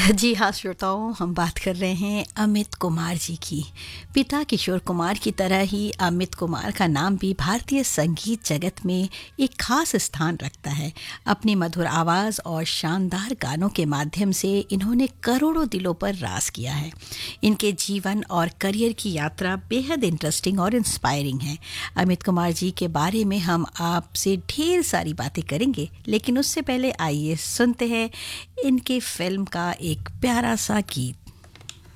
जी हाँ श्रोताओं, हम बात कर रहे हैं अमित कुमार जी की। पिता किशोर कुमार की तरह ही अमित कुमार का नाम भी भारतीय संगीत जगत में एक खास स्थान रखता है। अपनी मधुर आवाज़ और शानदार गानों के माध्यम से इन्होंने करोड़ों दिलों पर राज किया है। इनके जीवन और करियर की यात्रा बेहद इंटरेस्टिंग और इंस्पायरिंग है। अमित कुमार जी के बारे में हम आपसे ढेर सारी बातें करेंगे, लेकिन उससे पहले आइए सुनते हैं इनके फिल्म का एक प्यारा सा गीत।